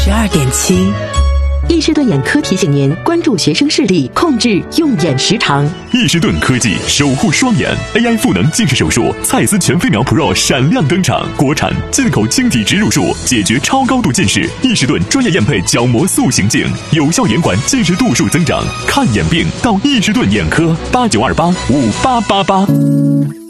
12.7。 易士顿眼科提醒您关注学生视力，控制用眼时长。 易士顿科技守护双眼 AI 赋能近视手术，蔡司全飞秒 Pro 闪亮登场，国产进口晶体植入术，解决超高度近视。易士顿专业验配角膜塑形镜，有效延缓近视度数增长。看眼病到易士顿眼科，89285888。